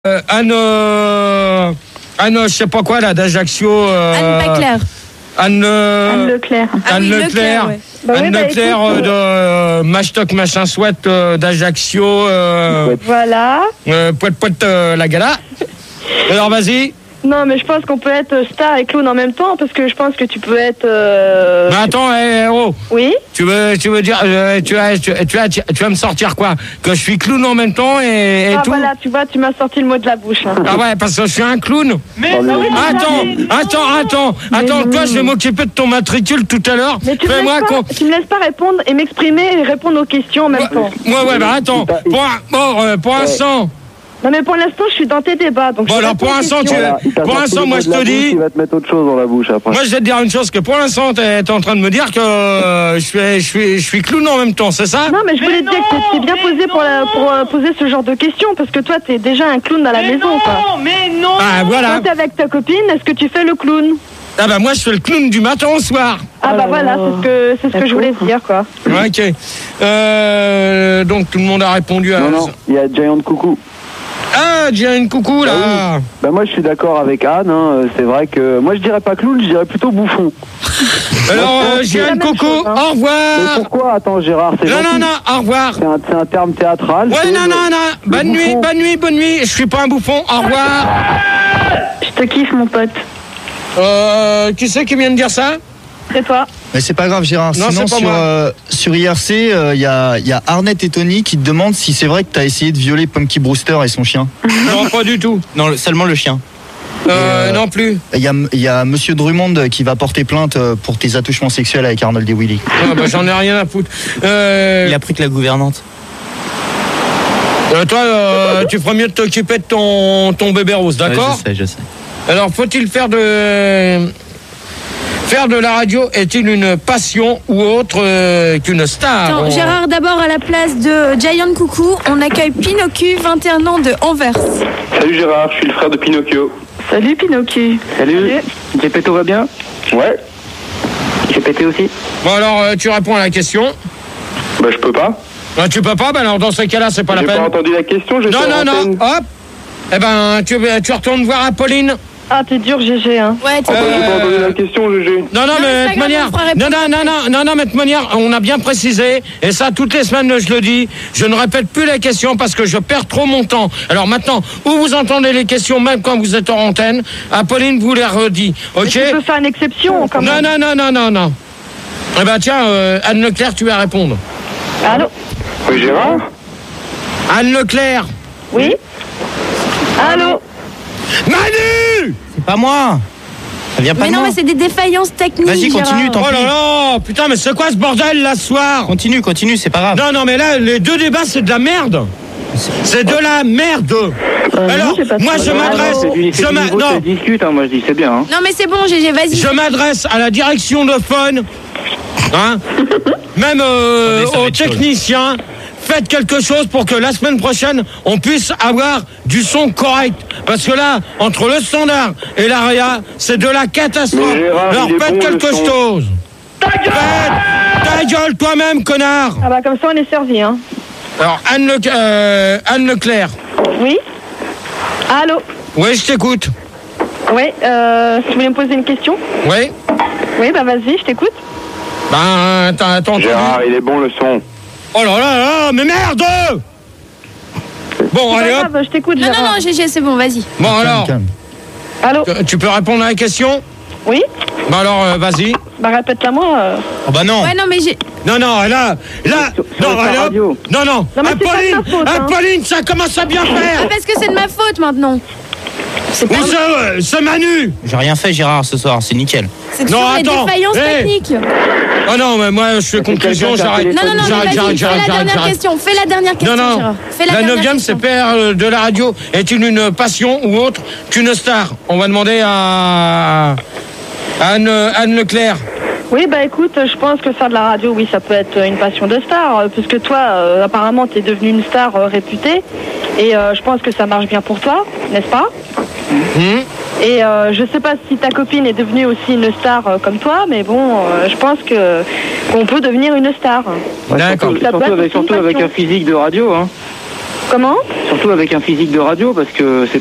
Anne, je sais pas quoi là, d'Ajaccio. Anne Leclerc. Anne Leclerc. Anne Leclerc. Ouais. Anne Leclerc de Mashtok Machin Sweat d'Ajaccio. Voilà. Poète la gala. Alors vas-y. Non, mais je pense qu'on peut être star et clown en même temps, parce que je pense que tu peux être... Mais attends, oh. Oui. Tu veux dire, tu vas me sortir quoi? Que je suis clown en même temps et tout. Voilà, tu vois, tu m'as sorti le mot de la bouche. Hein. Ah ouais, parce que je suis un clown. Mais Attends, toi, je vais m'occuper de ton matricule tout à l'heure. Mais tu me laisses pas répondre et m'exprimer et répondre aux questions en même temps. Ouais, bah attends. Pour l'instant. Non, mais pour l'instant, je suis dans tes débats. Donc bon, alors pour l'instant, moi je te dis. Il va te mettre autre chose dans la bouche après. Moi, je vais te dire une chose, que pour l'instant, t'es en train de me dire que je suis clown en même temps, c'est ça? Non, mais je voulais te dire que t'es bien posé pour poser ce genre de questions, parce que toi, t'es déjà un clown à la maison, quoi. Mais non. Ah, voilà. Quand t'es avec ta copine, est-ce que tu fais le clown? Ah bah moi, je fais le clown du matin au soir. Ah bah voilà, c'est ce que je voulais te dire, quoi. Ok. Donc, tout le monde a répondu à... Non, il y a Giant Coucou. Ah, j'ai une coucou là. Ah oui. Bah moi je suis d'accord avec Anne, hein. C'est vrai que moi je dirais pas clown, je dirais plutôt bouffon. Alors j'ai une coucou, au revoir. Mais pourquoi? Attends Gérard, c'est Non, au revoir. C'est un terme théâtral. Ouais, non. Bonne nuit. Je suis pas un bouffon, au revoir. Je te kiffe mon pote. Qui c'est qui vient de dire ça? C'est toi. Mais c'est pas grave Gérard, non, sinon sur IRC, il y a Arnett et Tony qui te demandent si c'est vrai que t'as essayé de violer Punky Brewster et son chien. Non, pas du tout. Non, seulement le chien. Non plus. Il y a Monsieur Drummond qui va porter plainte pour tes attouchements sexuels avec Arnold et Willy. Ah, bah, j'en ai rien à foutre. Il a pris que la gouvernante. Toi, tu ferais mieux de t'occuper de ton bébé rose, d'accord? Ouais, je sais. Alors, faut-il faire de la radio est-il une passion ou autre qu'une star? Attends, Gérard, d'abord à la place de Giant Coucou, on accueille Pinocchio, 21 ans de Anvers. Salut Gérard, je suis le frère de Pinocchio. Salut Pinocchio. Salut. Gepetto va bien? Ouais. Gepetto aussi? Bon alors, tu réponds à la question. Bah je peux pas. Non, tu peux pas, bah alors dans ce cas-là, c'est pas la peine. J'ai pas entendu la question, Non, hop. Eh ben, tu retournes voir Apolline. Ah, t'es dur, GG, hein. Ouais, j'ai pas entendu la question, GG. Non, mais de toute manière, mais de toute manière, on a bien précisé, et ça, toutes les semaines, je le dis, je ne répète plus les questions parce que je perds trop mon temps. Alors maintenant, où vous entendez les questions, même quand vous êtes en antenne, Apolline vous les redit, ok? Mais tu peux faire une exception, quand même. Non. Eh ben, tiens, Anne Leclerc, tu vas répondre. Allô? Oui, Gérard? Anne Leclerc. Oui? Allô? Manu! C'est pas moi. Ça vient pas de moi. Mais c'est des défaillances techniques. Vas-y, continue, Gérard. Oh là là, putain, mais c'est quoi ce bordel là ce soir? Continue, c'est pas grave. Non, mais là, les deux débats, c'est de la merde. C'est de la merde. Alors, moi, je m'adresse. Non, discute, hein, moi je dis, c'est bien. Hein. Non, mais c'est bon, GG, vas-y. Je m'adresse à la direction de Fun, hein, même aux techniciens. Faites quelque chose pour que la semaine prochaine, on puisse avoir du son correct. Parce que là, entre le standard et l'ARIA, c'est de la catastrophe. Alors faites quelque chose. Ta gueule toi-même, connard. Ah bah comme ça, on est servi, hein. Alors, Anne Leclerc. Oui? Allô? Oui, je t'écoute. Oui, tu voulais me poser une question? Oui? Oui, bah vas-y, je t'écoute. Ben, attends. Gérard, il est bon le son. Oh là, mais merde! Bon, allez hop. Je t'écoute, Non, GG, c'est bon, vas-y. Bon, alors. Allô? Tu peux répondre à la question? Oui? Bah alors, vas-y. Bah répète-la moi. Oh bah non. Ouais, non, mais j'ai... Non, là, allez hop. Non, Apolline, ça commence à bien faire. Parce que c'est de ma faute, maintenant. C'est Manu. J'ai rien fait Gérard ce soir, c'est nickel. C'est toujours les défaillances techniques. Oh non, mais moi je fais conclusion, j'arrête. Non, vas-y, fais la dernière question. Non, Gérard. La 9e, c'est faire de la radio est-il une passion ou autre qu'une star? On va demander à Anne Leclerc. Oui, bah écoute, je pense que faire de la radio, oui, ça peut être une passion de star, puisque toi, apparemment, t'es devenue une star réputée, et je pense que ça marche bien pour toi, n'est-ce pas? Et je sais pas si ta copine est devenue aussi une star comme toi, mais bon, je pense qu'on peut devenir une star. D'accord. Surtout avec un physique de radio, hein. Comment? Surtout avec un physique de radio, parce que c'est